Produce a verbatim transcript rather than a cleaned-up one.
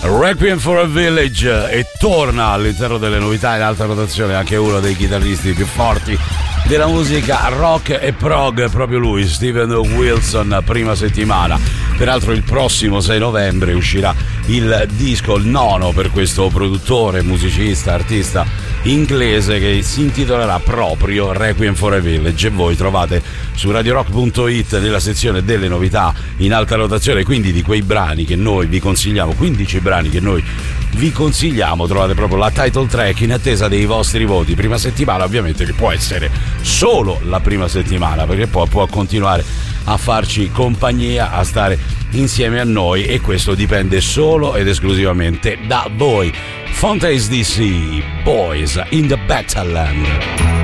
Requiem for a Village, e torna all'interno delle novità in alta rotazione anche uno dei chitarristi più forti della musica rock e prog, proprio lui, Steven Wilson, prima settimana. Peraltro il prossimo sei novembre uscirà il disco, il nono per questo produttore, musicista, artista inglese, che si intitolerà proprio Requiem for a Village, e voi trovate su radio rock punto it nella sezione delle novità in alta rotazione, quindi di quei brani che noi vi consigliamo, quindici brani che noi vi consigliamo, trovate proprio la title track in attesa dei vostri voti. Prima settimana ovviamente, che può essere solo la prima settimana, perché poi può continuare a farci compagnia, a stare insieme a noi, e questo dipende solo ed esclusivamente da voi. Fontaines D C, Boys in the Battleland.